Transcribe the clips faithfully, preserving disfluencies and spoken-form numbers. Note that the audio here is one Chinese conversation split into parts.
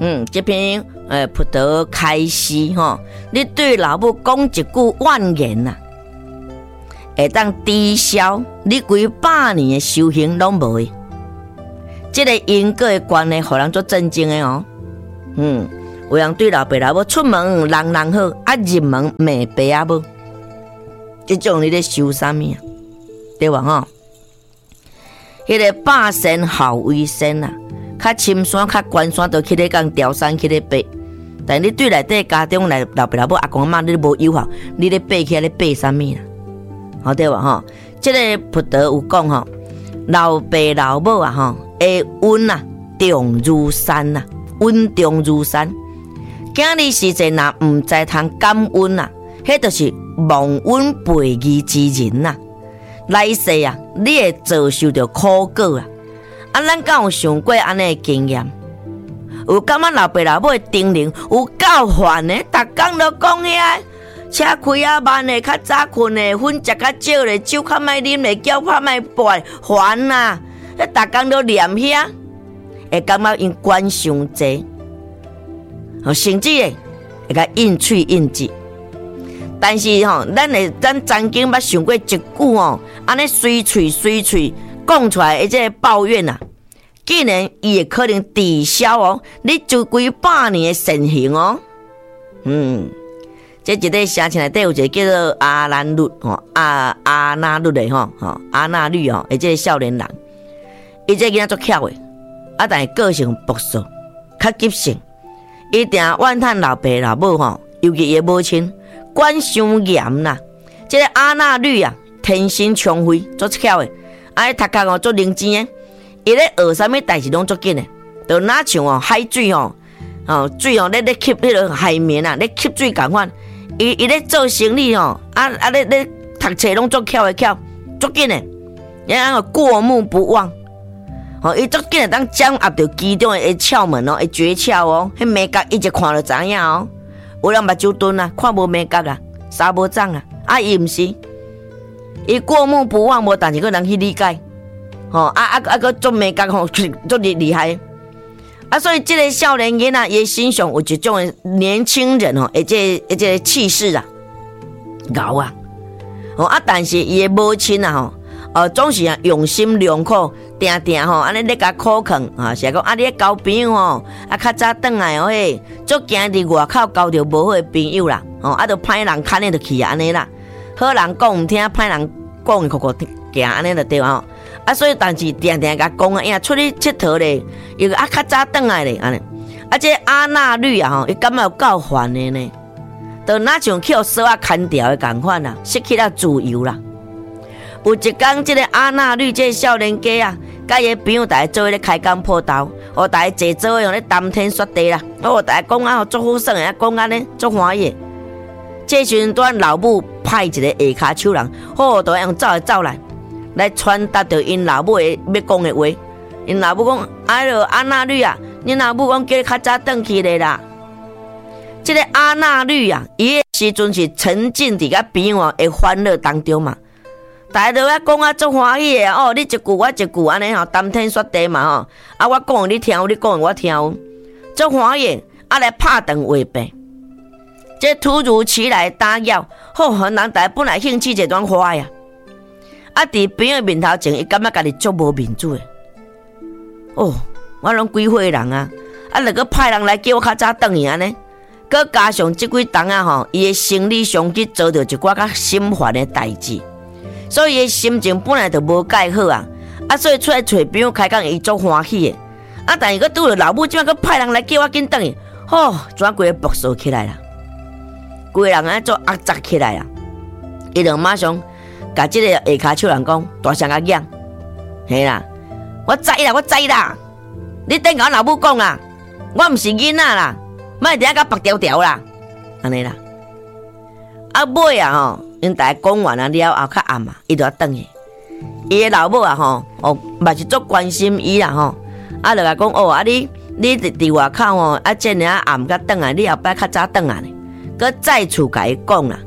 嗯，这篇呃葡萄开示吼，你对老母讲一句婉言呐，会当抵消你几百年的修行拢无的。这个因果的关系，互人做震惊的哦。嗯，有人对老爸老母出门人人好，啊入门骂爸啊母，这种你咧修啥物啊？对吧吼？迄、那个霸神好为先啊！较深山、较关山，都去咧讲雕山，去咧爬。但你对内底家中来老爸老母、阿公阿妈，你无友好，你咧爬起来咧爬啥物啦？好对吧？吼，这个葡萄有讲吼，老爸老母啊，吼，会温啊重如山啊，温重如山。今日时阵若唔知通感恩啊，迄就是忘恩背义之人呐、啊。来世啊，你会遭受到苦果啊！啊，咱敢有想过安尼的经验？有感觉老爸老母的叮咛有够烦的，逐工都讲遐，车开啊慢的，较早困的，薰食较少的，酒较莫啉的，脚较莫跛，烦呐！迄逐工都念遐，会感觉因管伤济，哦，甚至诶会甲应喙应舌。但是吼，咱会咱曾经捌想过一句哦，安尼随嘴随嘴讲出来的这个抱怨啊，竟然伊会可能抵消哦，你做几百年的善行哦。嗯，这一个城市内底有一个叫做阿兰律吼，阿阿那律的吼，吼阿那律吼，而这个少年人，伊这个囝足巧的，啊，但是个性朴素，较急性，伊定怨叹老爸老母吼，尤其伊的母亲。管伤严啦，这个阿那律啊，天生聪慧，足巧的，啊，读壳哦足认真的，伊咧学啥物代志拢足紧的，就哪像哦海水哦，哦水哦咧咧吸迄个海绵啊，咧吸水共款，伊伊咧做生意哦，啊啊咧咧读册拢足巧的巧，足紧的，然安个过目不忘，哦，伊足紧的当掌握到其中的窍门哦，的诀窍哦，迄美角一直看就知影哦。有人目睭钝啊，看无美角啊，沙无脏啊，啊伊毋是，伊过目不忘，无但是个人去理解，吼、哦、啊啊啊个做美角吼，做厉厉害，啊所以这个少年囡仔伊身上有一种的年轻人吼，而且而且气势啊，牛啊，哦啊但是伊的母亲啊吼，呃总是啊用心良苦。定定吼，安尼咧甲苦劝啊，是讲啊，你交朋友吼，啊较早转来哦嘿，足惊伫外口交到无好的朋友啦，吼啊，着歹人牵的着去安尼啦，好人讲毋听，歹人讲酷酷行安尼就对吼，啊，所以但是定定甲讲啊，呀出去佚佗咧，伊个啊较早转来咧安尼，啊这阿那律啊吼，伊感觉有够烦的呢，就哪像去互锁啊牵条的共款啦，失去了自由啦。有一天，这个阿那律这个少年家啊，甲伊朋友大家做咧开工破豆，哦，大家坐做用咧谈天说地啦，哦，大家讲啊，足好耍的，讲安尼足欢喜。这时阵，咱老母派一个下骹手人，好，都用走来走来，来传达着因老母的要讲的话。因老母讲：“哎哟，阿那律啊，恁老母讲叫你较早转去咧啦。”这个阿那律啊，伊个时阵是沉浸伫个朋友的欢乐当中嘛。大家都在讲啊，足欢喜的哦！你一句我一句安尼吼，谈天说地嘛吼。啊，我讲你听，你讲我听，足欢喜。啊，来拍断话柄，这突如其来的打扰，好，人大家本来兴趣这段花呀。啊，伫朋友面头前，伊感觉家己足无面子的。哦，我拢几岁人啊，啊，来个派人来叫我较早转去安尼。佮加上即几冬啊吼，伊的生理上去遭到一寡较心烦的代志。所以伊心情本来就无介好啊，啊，所以出来找朋友开讲，伊足欢喜的。啊，但是佮拄着老母，即摆佮派人来叫我紧转去，吼，转规个暴躁起来啦，规个人安做压榨起来啦。伊就马上甲即个下骹手人讲，大声甲讲，嘿啦，我知啦，我知啦，你等甲我老母讲啦，我毋是囡仔啦，莫伫遐甲白条条啦，安尼啦。啊尾啊吼。因大家讲完啊了后，较暗啊，伊就要转去。伊的老母啊吼，哦，嘛是足关心伊啦吼。啊，就甲讲哦，啊你你伫外口吼，啊这尔暗甲转来，你后摆较早转来呢。佮再次甲伊讲啦，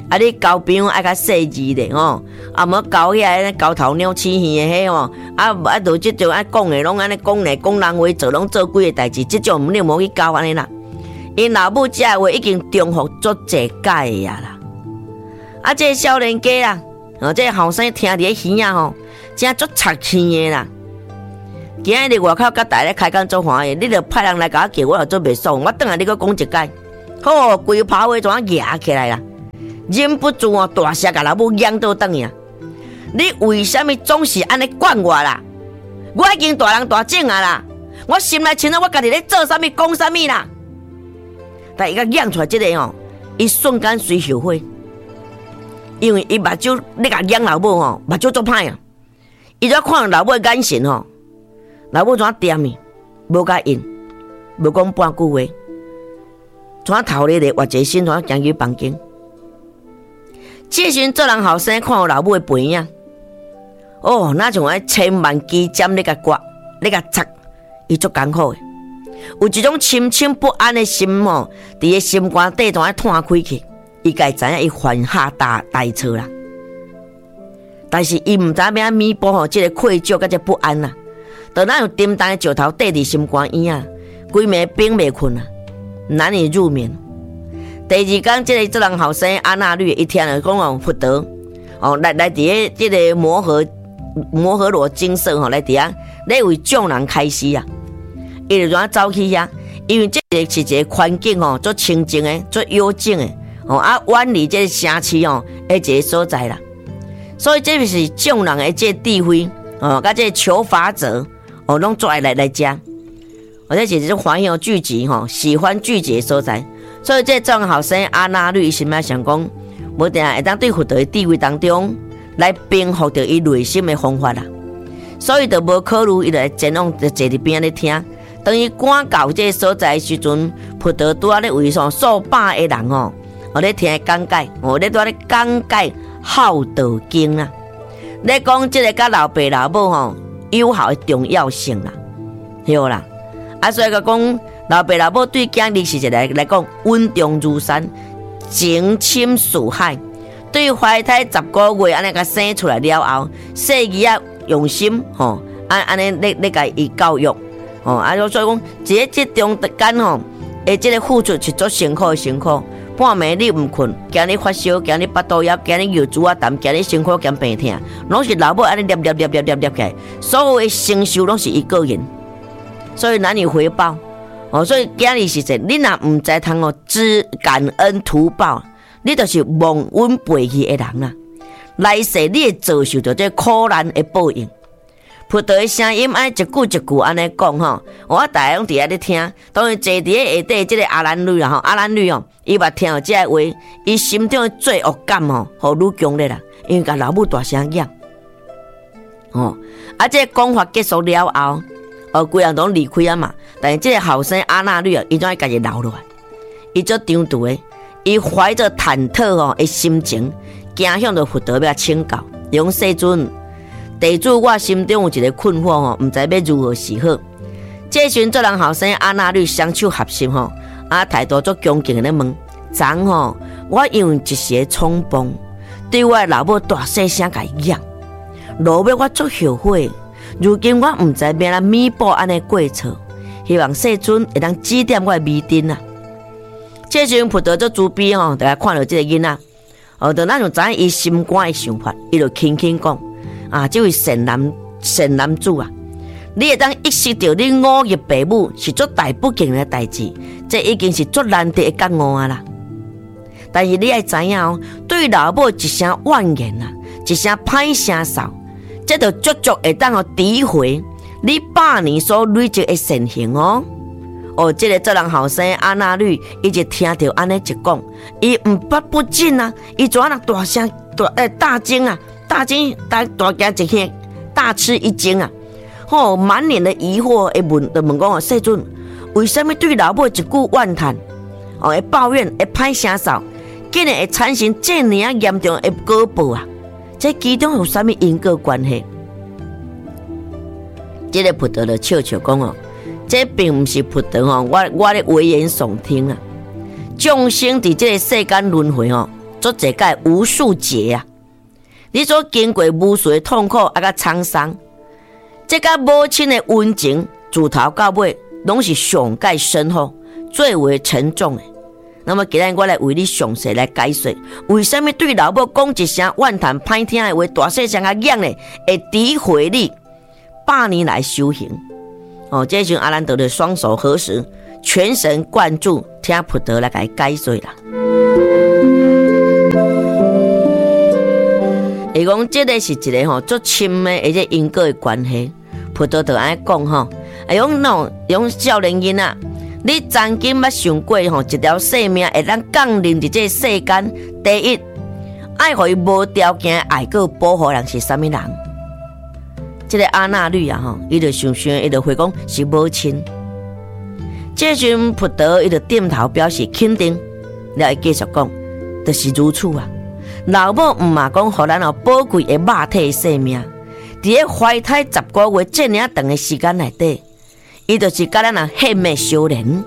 啊，你交朋友爱较细致咧吼，啊，无交遐交头鸟鼠耳的迄吼，啊啊，就即种爱讲的拢安尼讲咧，讲人话做拢做几个代志，即种你无去交安尼啦。因老母这话已经重复足济届啊啦。啊，这少年家啦，哦，这后生听伫迄耳啊吼，真足插气的啦。今日外口甲大家开讲做欢喜，你著派人来甲我叫，我就做袂爽。我等下你搁讲一届，好，规炮话怎举起来啦？忍不住哦，大声甲老母养倒转去啊！你为什么总是安尼管我啦？我已经大人大种啊啦，我心内清楚我家己咧做啥物讲啥物啦。但伊甲养出来即个哦，伊瞬间随后悔，因为伊目睭咧甲养老母吼，目睭足歹啊！伊只看老母的眼神吼。老母怎点伊，无甲应，无讲半句话，怎头咧咧，或者心怎行去房间。这时做人后生看到老母的背影，哦，那像爱千万支针咧甲刮，咧甲插，伊足艰苦的，有一种深深不安的心吼，伫个心肝底怎爱摊开去，伊该知影伊犯下大大错啦。但是伊毋知影要弥补吼，即个愧疚甲即不安啦。就那有沉重的石头缀伫心肝院啊，规暝冰袂困啊，难以入眠。第二天，即个做人后生阿那律一听就讲哦，佛陀哦来来伫个即个摩诃摩诃罗精舍吼来伫啊，来为众人开示啊。伊就怎走去遐，因为即个是一个环境吼，足清净的，足幽静的哦啊，远离即个城市哦，的一个所在啦。所以这是众人的即个智慧哦，甲即个求法者。哦，拢做来来来食，或者是这种欢喜聚集吼，喜欢聚集的所在。所以这种后生阿那律心内想讲，无定会当对佛陀的智慧当中来平复着伊内心的方法啦。所以就无考虑伊来前往就坐伫边咧听。等于赶到这个所在的时阵，佛陀拄仔咧为上数百个人吼，我咧听讲解，我咧拄仔咧讲解《孝道经》啊，咧讲即个甲老爸老母吼。友好的重要性啦，对啦，啊，所以个讲老爸老母对囝儿是一个来讲稳重如山，情深似海。对怀胎十个月安尼个生出来了后，细儿啊用心吼，安安尼咧咧甲伊教育，吼，啊，所以讲即个即中间吼，诶，即个付出是足辛苦辛苦。半暝你毋困，今日发烧，今日巴肚枵，今日腰子啊淡，今日辛苦兼病痛，拢是老母安尼捏捏捏捏捏捏起来，所有的承受拢是伊个人，所以难以回报。哦，所以今日是说，你若毋知通哦知感恩图报，你就是忘恩背义的人啦。来世你会遭受到这苦难的报应。佛陀的声音爱一句一句安尼讲吼，我大家拢伫遐咧听，当然坐伫咧下底即个阿兰女啦吼，阿兰女哦，伊捌听到即个话，伊心中的罪恶感吼，好愈强烈啦，因为甲老母大声讲，哦，啊，即个讲法结束了后，哦，规人拢离开啊嘛，但是即个后生阿那律啊，伊怎爱家己留落来？伊做张度的，伊怀着忐忑哦的心情，行向着佛陀要请教，用世尊。地主，我心中有一个困惑吼，唔知要如何是好。这时做人后生阿那律双手合十吼，啊态度足恭敬咧问：昨吼，我因为一时冲动，对我老母大细声甲伊讲，落尾我足后悔。如今我唔知要来弥补安尼过错，希望世尊会当指点我迷津啊。这时佛陀足慈悲吼，大家看到这个囡仔，哦，就咱就知影伊心肝的想法，伊就轻轻讲。啊，这位善男善男子啊，你会当意识到你误入父母是足大不敬的代志，这已经是足难得的觉悟啊啦。但是你要知影哦，对老母一声怨言啊，一声歹声扫，这就足足会当哦诋毁你百年所累积的善行哦。哦，这个做人后生阿那律，伊就听到安尼一讲，伊唔不不禁啊，伊怎啊大声大诶大惊啊！大惊大大惊一声，大吃一惊啊！吼、哦，满脸的疑惑，会问，就问讲哦，世尊，为什么对老母一句怨叹，哦，会抱怨，会歹声扫，竟然会产生这样严重的果报啊？这其中有什么因果关系？这个佛陀就笑笑讲哦，这并不是佛陀哦，我我的危言耸听啊！众生伫这个世间轮回哦，足做一个无数劫啊！你所经过无数的痛苦啊，甲沧桑，这甲母亲的温情，自头到尾拢是上界深厚、最为沉重的。那么，今日我来为你详细来解说，为什么对老母讲一声怨谈歹听的话，大细声啊养的，会诋毁你百年来修行？哦，这时阿兰德的双手合十，全神贯注听普陀来给解说啦。伊讲这个是一个吼足深的而且因果的关系，普陀就安尼讲吼，哎用喏用少年囡仔，你曾经捌想过吼一条生命会当降临伫这世间？第一，爱互伊无条件爱个保护人是啥物人？这个阿那律啊吼，伊就想想，伊就回讲是母亲。这阵普陀伊就点头表示肯定，了伊继续讲，就是如此啊。老母毋嘛讲，互咱哦宝贵的肉体生命，伫咧怀胎十个月这尔长的时间内底，伊就是甲咱啊献命修炼，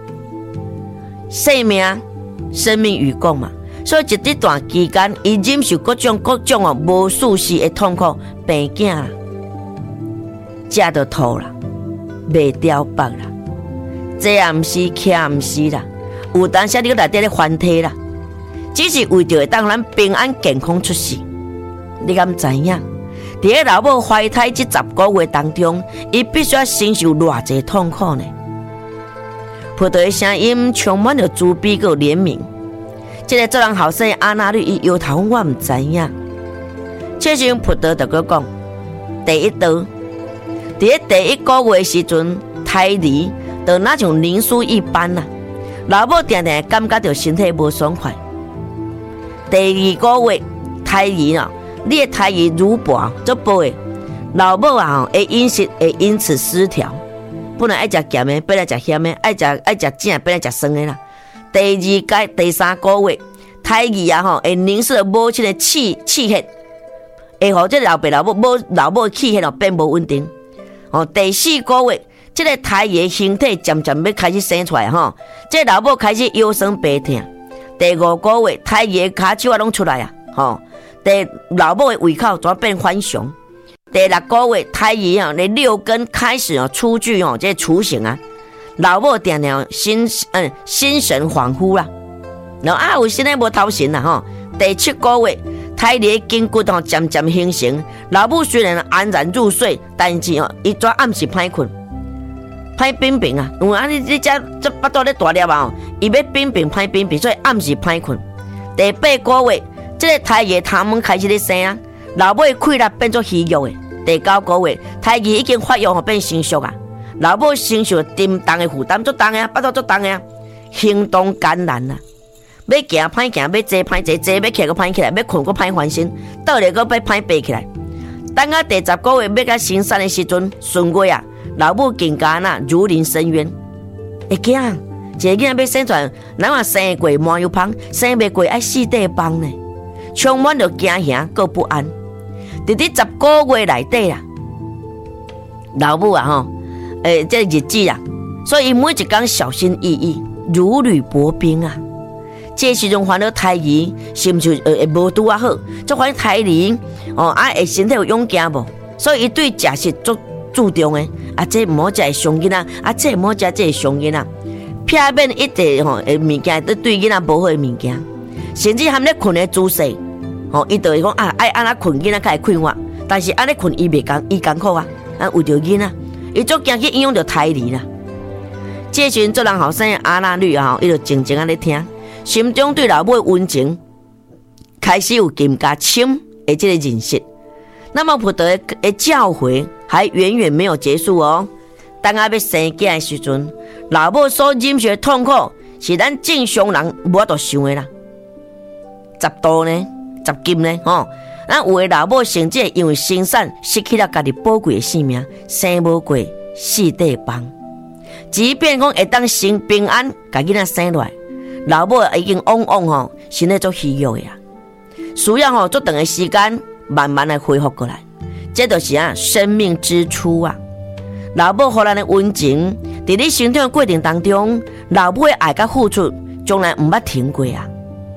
生命、生命与共嘛。所以，一段期间，伊忍受各种各种哦无数次的痛苦、病囝啦，食到吐啦，袂掉腹啦，坐也毋是，徛也毋是啦，有当时你内底咧翻体啦。只是为着会当咱平安健康出世，你敢知影？伫咧老母怀胎这十个月当中，伊必须要承受偌济痛苦呢？普陀的声音充满着慈悲和怜悯。这个做人后生阿那律伊摇头，我唔知影。这时普陀就佮讲，第一道，伫咧第一个月时阵，胎儿就那像凝珠一般啦。老母定定感觉到身体无爽快。第二个月，胎儿啊，你的胎儿乳薄足薄的，老母啊，会饮食会因此失调，本来爱食咸的，本来食咸的，爱食爱食正，本来食酸的啦。第二届、第三个月，胎儿啊吼，会凝视母亲的气气血，会互这老爸老母母老母的气血哦变无稳定。哦，第四个月，这个胎儿的身体渐渐要开始生出来吼，这老母开始腰酸背痛。第五个月，胎儿骹手啊拢出来啊，吼！第老母的胃口怎变反常？第六个月，胎儿啊，你六根开始哦出具哦，这雏形啊，老母定定心嗯心神恍惚啦，然后啊有身体无头神啦吼。第七个月，胎儿的筋骨哦渐渐形成，老母虽然安然入睡，但是哦伊昨暗时歹困。歹冰冰啊，因为啊你你这这巴肚咧大粒啊，伊要冰冰歹冰冰，所以暗时歹困。第八个月，这个胎儿头毛开始咧生啊，老母的气力变作虚弱的。第九个月，胎儿已经发育吼变成熟啊，老母承受沉重的负担，足重啊，巴肚足重啊，行动艰难啊，要行歹行，要坐歹坐，坐要起个歹起来，要困个歹翻身，倒来个要歹爬起来。等到第十个月要甲生产的时阵，顺月啊。老母更加呐如临深渊，会惊，一个囡仔要生出来，咱话生会过麻油芳，生袂过爱四地帮呢，充满着惊吓佮不安。伫伫十个月内底啦，老母啊吼，诶，这日子啊，所以每一天小心翼翼，如履薄冰啊。这时阵烦恼胎儿是毋是呃无拄啊好？就烦恼胎儿哦，啊会身体有勇敢无？所以伊对食食足注重的啊，这唔好食会伤囡仔，啊这唔好食这会伤囡仔，避免一切吼诶物件都对囡仔无好诶物件，甚至含咧困诶姿势，吼伊就会讲啊爱安那困囡仔较会困我，但是安尼困伊袂艰伊艰苦啊，啊为着囡仔，伊足惊去影响着胎儿啦。这时阵做人后生阿那律啊，伊就静静安尼听，心中对老母诶温情开始有更加深诶这个认识。那么普陀的教诲还远远没有结束哦。当他要生囝的时阵，老母所忍受的痛苦是咱正常人无法度想的啦。十度呢，十斤呢，吼、哦，咱有的老母甚至因为生产失去了家己宝贵的性命，生无过四地帮。即便讲会当生平安，家囡仔生落来，老母已经往往吼身体足虚弱的啊，需要吼足长的时间。慢慢的恢复过来，这就是啊生命之初啊。老母互咱的温情，在你成长的过程当中，老母的爱甲付出，从来唔捌停过啊。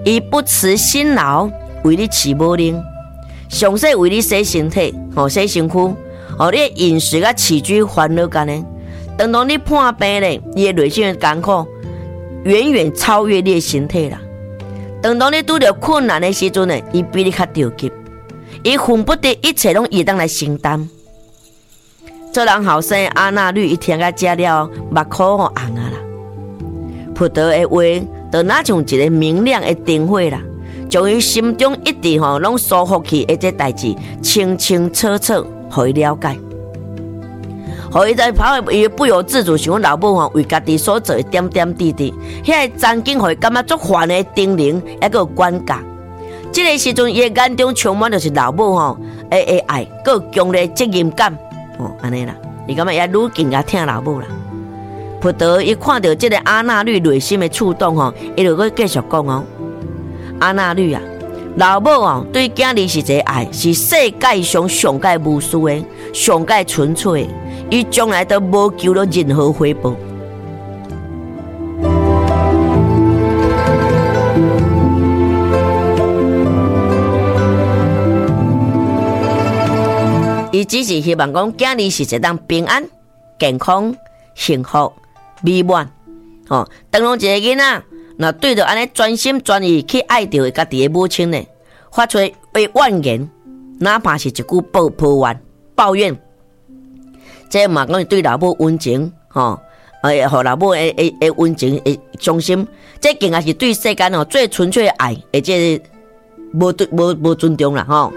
伊不辞辛劳为你饲母奶，上细为你洗身体，吼洗身躯，吼你饮食甲起居烦恼干呢。等到你破病咧，伊的内心的艰苦远远超越你的身体啦。等到你拄着困难的时阵呢，伊比你较着急，伊恨不得一切拢伊当来承担。做人后生阿那律一听到这了，目眶红啊啦。菩提的话，就若像一个明亮的灯火啦，将伊心中一直吼拢疏忽去的这代志，清清楚楚，互伊了解。互伊在跑伊不由自主想老母吼为家己所做的点点滴滴，遐个曾经互伊感觉足烦的叮咛，还有管教。这个时阵，伊的眼中充满就是老母吼的的爱，还有强烈责任感。哦，安尼啦，伊感觉也愈更加疼老母啦。菩提伊看到这个阿那律内心的触动吼，伊就搁继续讲哦，阿那律啊，老母哦对囝儿是一个爱，是世界上上界无私的、上界纯粹的，伊从来都无求到任何回报。伊只是希望讲囝儿是一当平安、健康、幸福、美满。哦，当拢一个囡仔，若对着安尼专心专意去爱着家己的母亲呢，发出的怨言，哪怕是一句抱抱怨、抱怨，这嘛讲是对老母温情，吼、哦，诶，互老母诶诶诶温情诶忠心，这更加是对世间哦最纯粹的爱，而且无对无无尊重啦，吼、哦。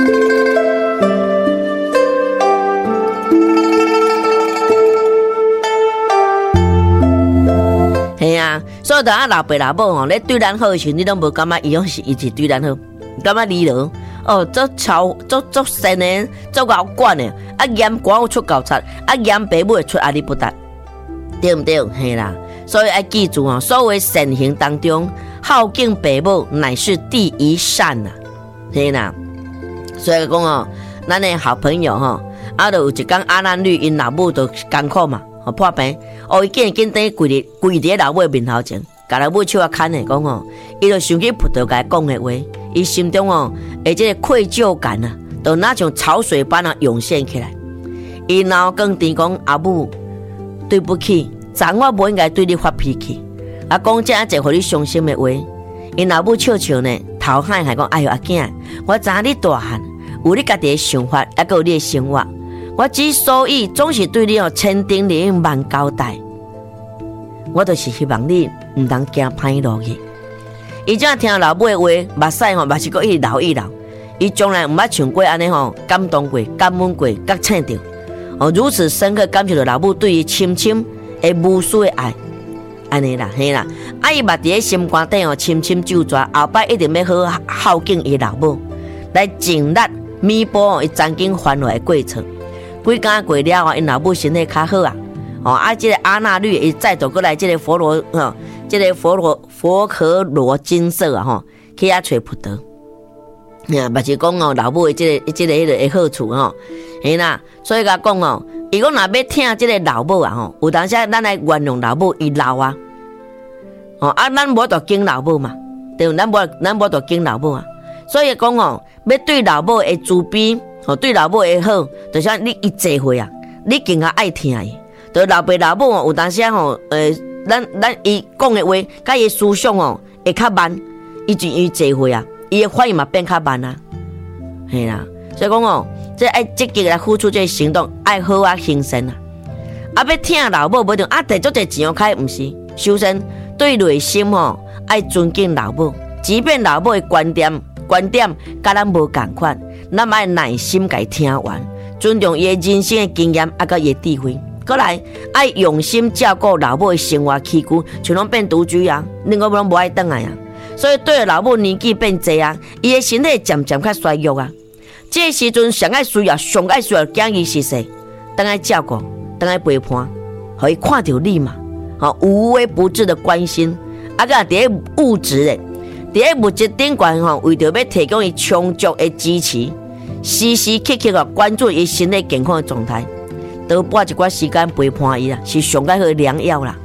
嘿啊，所以当啊老爸老母吼，咧对咱好时，你拢无感觉伊样是一直对咱好，感觉离落哦，做超做做善的，做高管的，啊严管有出高差，啊严爸母会出压力不达，对唔对？嘿啦，所以要记住哦，所谓善行当中，孝敬爸母乃是第一善呐，嘿啦，所以讲哦，咱的好朋友吼，啊，就有一天阿难律因老母就艰苦嘛。破病，哦，伊见见等跪伫跪伫老母面头前，甲老母手啊牵的讲哦，伊就想起菩提甲伊讲的话，伊心中哦，诶，这个愧疚感啊，就那像潮水般啊涌现起来。伊脑更甜讲阿母，对不起，昨我无应该对你发脾气，啊，讲这一个互你伤心的话。因老母笑笑呢，头海还讲，哎呦阿囝，我知你大汉，有你家己的想法，还有你的生活。我之所以总是对你哦千叮咛万交代，我就是希望你唔通行歹路去。伊这样听老母的话，目屎吼嘛是搁一直流一直流。伊从来唔捌像过安尼吼，感动过、感恩过、甲醒着，哦如此深刻感受到老母对伊深深的无私的爱，安尼啦，嘿啦。啊，伊嘛伫咧心肝顶哦，深深咒抓，后摆一定要好好孝敬伊老母，来尽力弥补哦伊曾经犯坏的过错。几工过了啊，因老母身体较好啊，哦啊，这个阿那律伊再度过来，这个佛罗哦，这个佛罗佛和罗金色啊，吼，去遐找菩提。啊，嘛是讲哦，老母的这个这个迄个的好处吼，嘿啦，所以甲讲哦，伊讲若要听这个老母啊，吼，有当时咱来原谅老母，伊老啊，哦啊，咱无得敬老母嘛，对，咱无咱无得敬老母啊，所以讲哦，要对老母的慈悲。哦，对老母会好，就像你一坐会啊，你更加爱听伊。对老爸老母哦，有当时吼，呃，咱咱伊讲的话，甲伊思想哦，会较慢，伊就伊坐会啊，伊的反应嘛变较慢啊，嘿啦。所以讲哦，这爱积极来付出这个行动，爱好啊行善啊。啊，要听老母，无定啊，摕足侪钱开，毋是。首先对内心吼，爱尊敬老母，即便老母的观点观点甲咱无共款。咱爱耐心甲伊听完，尊重伊的人生的经验，啊甲伊的智慧。过来，爱用心照顾老母的生活起居，像拢变独居啊，另外拢无爱转来啊。所以对老母年纪变济啊，伊的身体渐渐较衰弱啊。这个时阵上爱需要、上爱需要囝儿是谁？当爱照顾，当爱陪伴，互伊看到你嘛，吼无微不至的关心，啊个伫物质的。伫咧物质顶悬吼，为着要提供伊充足的支持，时时刻刻啊关注伊身体健康的状态，多拨一寡时间陪伴伊啦，是上介好的良药啦。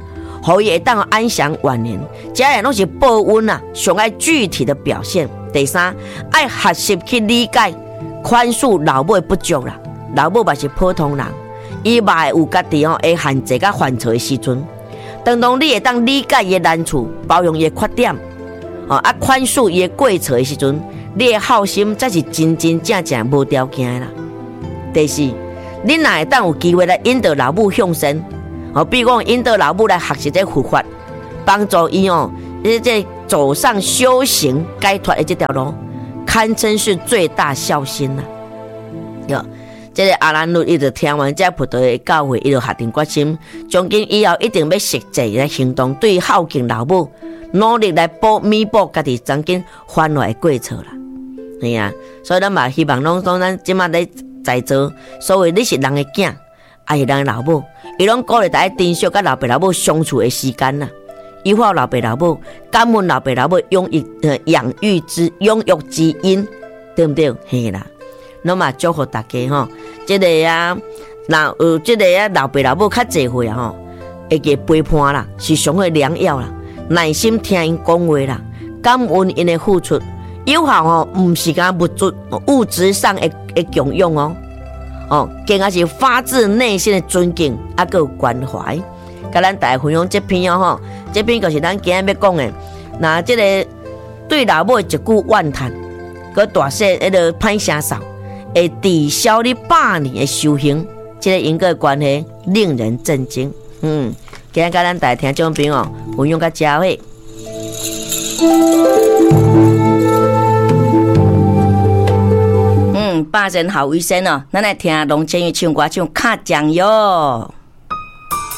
互伊会当安享晚年。这样拢是报恩啊，上爱具体的表现。第三，爱学习去理解、宽恕老母的不足啦。老母嘛是普通人，伊嘛会有家己哦会限制甲犯错的时阵。当当你会当理解伊的难处，包容伊的缺点，哦啊宽恕伊的过错的时阵，你的孝心才是真真正正无条件的啦。第四，你若会当有机会来引导老母向善，哦，比如讲引导老母来学习这佛法，帮助伊哦，即这走上修行解脱的这条路，堪称是最大孝心啦。哟，这个阿兰律伊就听完这菩提的教诲，伊就下定决心，从今以后一定要实际来行动，对孝敬老母，努力来补弥补家己曾经犯落的过错啦。哎呀，所以咱嘛希望拢讲咱即马咧在座，所谓你是人的囝，也是人的老母，伊拢鼓励大家珍惜甲老爸老母相处的时间啦。依靠老爸老母，感恩老爸老母养育呃养育之养育之恩，对不对？嘿啦，那么祝福大家吼，这个啊，那有这个啊老爸老母较侪岁啊吼，会记陪伴啦，是上好良药啦，耐心听因讲话啦，感恩因的付出。有效吼，唔是讲物质物质上的的供养哦，哦，更加是发自内心的尊敬，啊，个关怀。甲咱大家分享这篇哦吼，这篇就是咱今日要讲的。那这个对老母一句怨叹，佮大说迄个歹声扫，会抵消你百年的修行，这个因果的关系令人震惊。嗯，今日甲咱大家听众朋友分享甲真伙。嗯，百人好医生哦，咱来听龙千玉唱歌唱《卡酱油》。